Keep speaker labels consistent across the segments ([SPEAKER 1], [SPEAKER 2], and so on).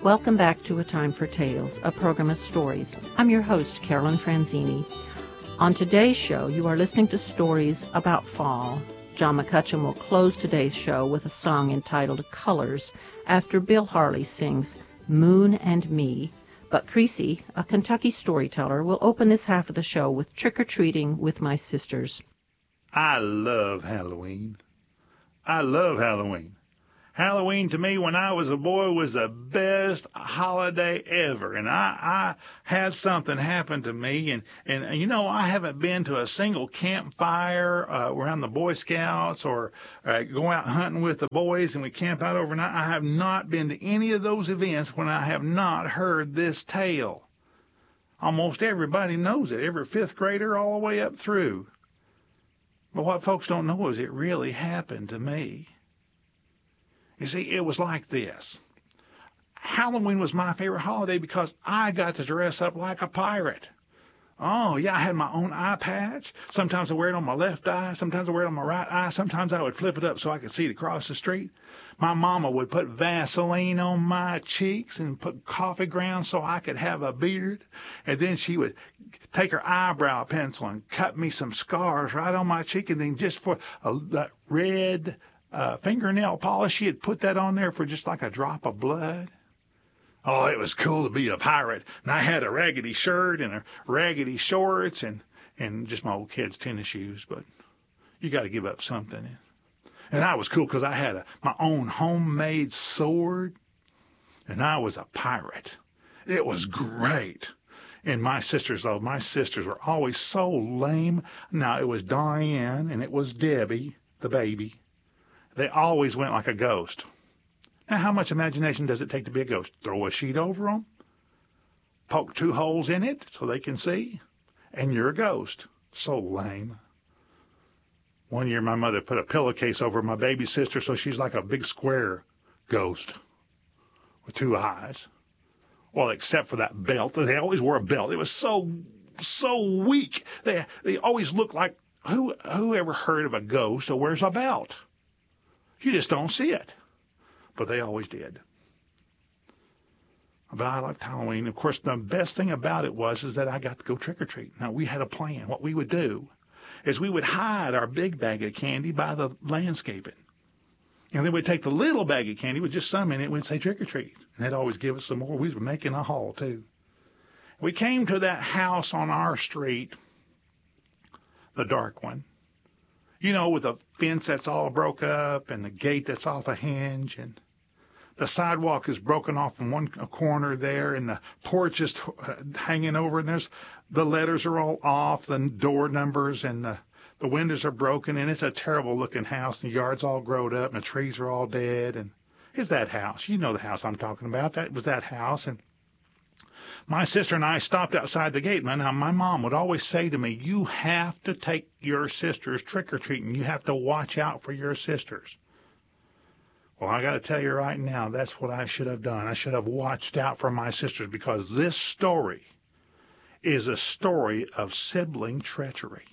[SPEAKER 1] Welcome back to A Time for Tales, a program of stories. I'm your host, Carolyn Franzini. On today's show, you are listening to stories about fall. John McCutcheon will close today's show with a song entitled Colors, after Bill Harley sings Moon and Me. But Creasy, a Kentucky storyteller, will open this half of the show with Trick-or-Treating with My Sisters.
[SPEAKER 2] I love Halloween. I love Halloween. Halloween to me when I was a boy was the best holiday ever. And I had something happen to me. And you know, I haven't been to a single campfire around the Boy Scouts or go out hunting with the boys and we camp out overnight. I have not been to any of those events when I have not heard this tale. Almost everybody knows it, every fifth grader all the way up through. But what folks don't know is it really happened to me. You see, it was like this. Halloween was my favorite holiday because I got to dress up like a pirate. Oh, yeah, I had my own eye patch. Sometimes I wear it on my left eye. Sometimes I wear it on my right eye. Sometimes I would flip it up so I could see it across the street. My mama would put Vaseline on my cheeks and put coffee grounds so I could have a beard. And then she would take her eyebrow pencil and cut me some scars right on my cheek. And then just for that red fingernail polish, she had put that on there for just like a drop of blood. Oh, it was cool to be a pirate. And I had a raggedy shirt and a raggedy shorts and just my old kid's tennis shoes. But you got to give up something. And I was cool because I had my own homemade sword. And I was a pirate. It was great. And my sisters were always so lame. Now, it was Diane and it was Debbie, the baby. They always went like a ghost. Now, how much imagination does it take to be a ghost? Throw a sheet over them, poke 2 holes in it so they can see, and you're a ghost. So lame. One year, my mother put a pillowcase over my baby sister so she's like a big square ghost with 2 eyes. Well, except for that belt. They always wore a belt. It was so weak. They always looked like, who ever heard of a ghost who wears a belt? You just don't see it. But they always did. But I liked Halloween. Of course, the best thing about it is that I got to go trick-or-treat. Now, we had a plan. What we would do is we would hide our big bag of candy by the landscaping. And then we'd take the little bag of candy with just some in it, and we'd say trick-or-treat. And they'd always give us some more. We were making a haul, too. We came to that house on our street, the dark one. You know, with a fence that's all broke up and the gate that's off a hinge and the sidewalk is broken off in one corner there and the porch is hanging over and the letters are all off, the door numbers and the windows are broken and it's a terrible looking house and the yard's all growed up and the trees are all dead. And it's that house. You know the house I'm talking about. That was that house. And my sister and I stopped outside the gate. Now, my mom would always say to me, you have to take your sisters trick-or-treating. You have to watch out for your sisters. Well, I got to tell you right now, that's what I should have done. I should have watched out for my sisters because this story is a story of sibling treachery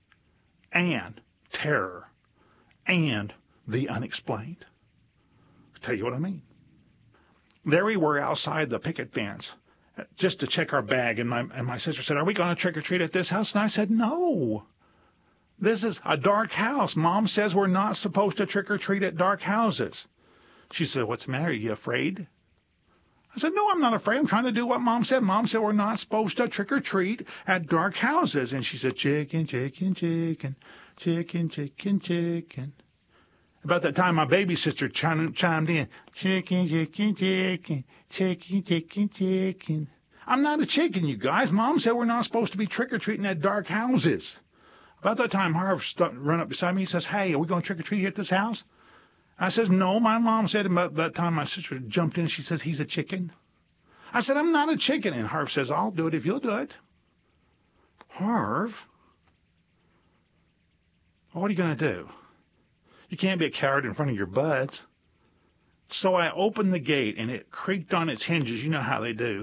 [SPEAKER 2] and terror and the unexplained. I'll tell you what I mean. There we were outside the picket fence, just to check our bag, and my sister said, are we going to trick-or-treat at this house? And I said, no. This is a dark house. Mom says we're not supposed to trick-or-treat at dark houses. She said, what's the matter? Are you afraid? I said, no, I'm not afraid. I'm trying to do what Mom said. Mom said we're not supposed to trick-or-treat at dark houses. And she said, chicken, chicken, chicken, chicken, chicken, chicken. About that time, my baby sister chimed in. Chicken, chicken, chicken, chicken, chicken, chicken. I'm not a chicken, you guys. Mom said we're not supposed to be trick-or-treating at dark houses. About that time, Harv ran up beside me. He says, hey, are we going to trick-or-treat here at this house? I says, no, my mom said. About that time, my sister jumped in. She says, he's a chicken. I said, I'm not a chicken. And Harv says, I'll do it if you'll do it. Harv, what are you going to do? You can't be a coward in front of your buds. So I opened the gate, and it creaked on its hinges. You know how they do.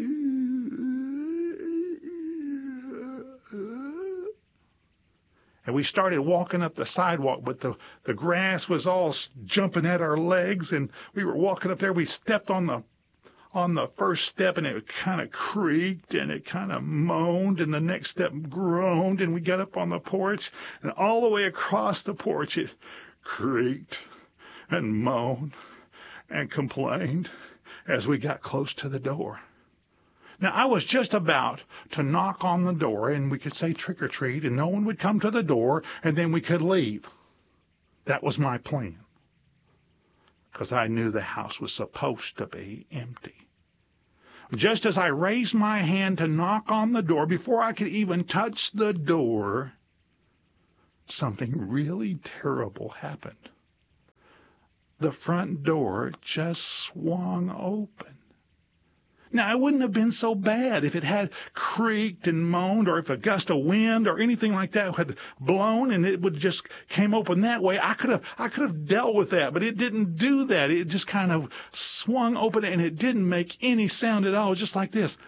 [SPEAKER 2] And we started walking up the sidewalk, but the grass was all jumping at our legs, and we were walking up there. We stepped on the first step, and it kind of creaked, and it kind of moaned, and the next step groaned, and we got up on the porch, and all the way across the porch it creaked and moaned and complained as we got close to the door. Now, I was just about to knock on the door, and we could say trick or treat, and no one would come to the door, and then we could leave. That was my plan, because I knew the house was supposed to be empty. Just as I raised my hand to knock on the door, before I could even touch the door, something really terrible happened. The front door just swung open. Now, it wouldn't have been so bad if it had creaked and moaned, or if a gust of wind or anything like that had blown and it would just came open that way. I could have dealt with that, but it didn't do that. It just kind of swung open, and it didn't make any sound at all. It was just like this.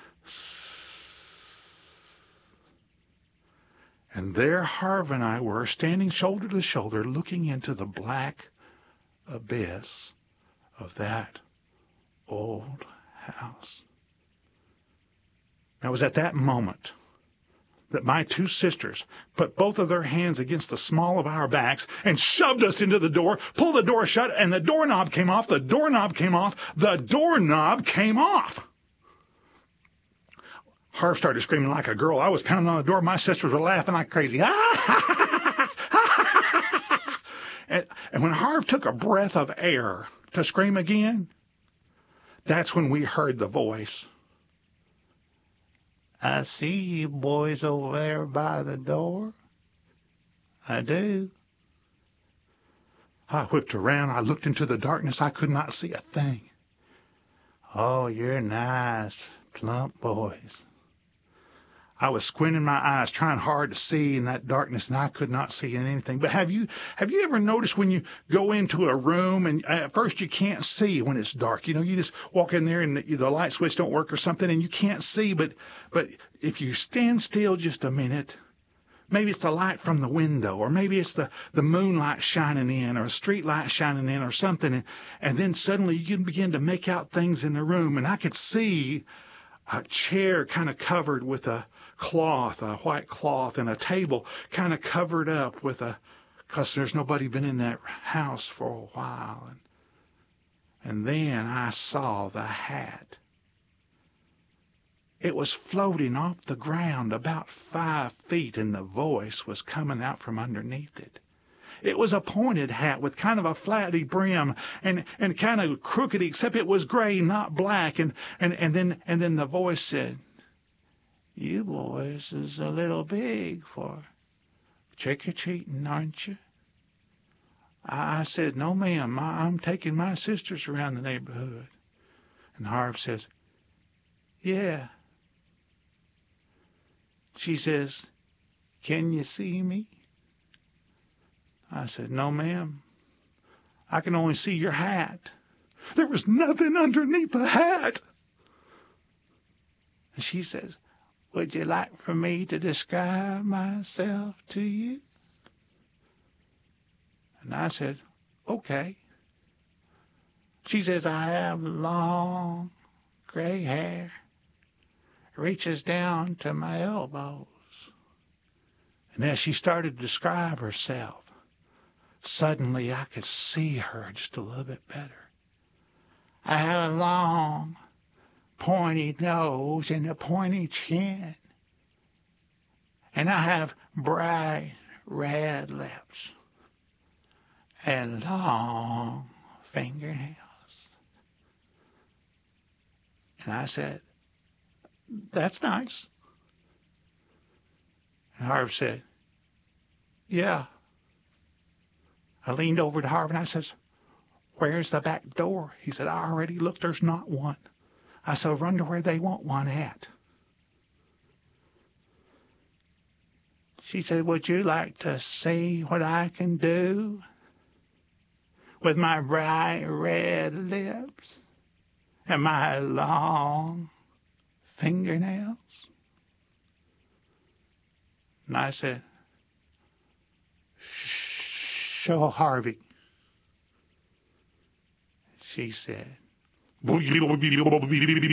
[SPEAKER 2] And there Harv and I were standing shoulder to shoulder, looking into the black abyss of that old house. Now, it was at that moment that my two sisters put both of their hands against the small of our backs and shoved us into the door, pulled the door shut, and the doorknob came off, the doorknob came off, the doorknob came off. Harv started screaming like a girl. I was pounding on the door. My sisters were laughing like crazy. And when Harv took a breath of air to scream again, that's when we heard the voice. I see you boys over there by the door. I do. I whipped around. I looked into the darkness. I could not see a thing. Oh, you're nice, plump boys. I was squinting my eyes, trying hard to see in that darkness, and I could not see anything. But have you ever noticed when you go into a room and at first you can't see when it's dark? You know, you just walk in there and the light switch don't work or something, and you can't see. But if you stand still just a minute, maybe it's the light from the window, or maybe it's the moonlight shining in, or a street light shining in, or something, and then suddenly you can begin to make out things in the room. And I could see a chair kind of covered with a cloth, a white cloth, and a table kind of covered up because there's nobody been in that house for a while. And then I saw the hat. It was floating off the ground about 5 feet, and the voice was coming out from underneath it. It was a pointed hat with kind of a flatty brim and kind of crooked, except it was gray, not black. And then the voice said, "You boys is a little big for trick-or-treating, aren't you?" I said, "No, ma'am. I'm taking my sisters around the neighborhood." And Harv says, "Yeah." She says, "Can you see me?" I said, "No, ma'am. I can only see your hat." There was nothing underneath the hat. And she says, "Would you like for me to describe myself to you?" And I said, "Okay." She says, "I have long gray hair. It reaches down to my elbows." And as she started to describe herself, suddenly I could see her just a little bit better. "I have a long, pointy nose and a pointy chin. And I have bright red lips and long fingernails." And I said, "That's nice." And Harv said, "Yeah." I leaned over to Harv and I says, "Where's the back door?" He said, "I already looked. There's not one." I said, "Run to where they want one at." She said, "Would you like to see what I can do with my bright red lips and my long fingernails?" And I said, Show Harvey. She said,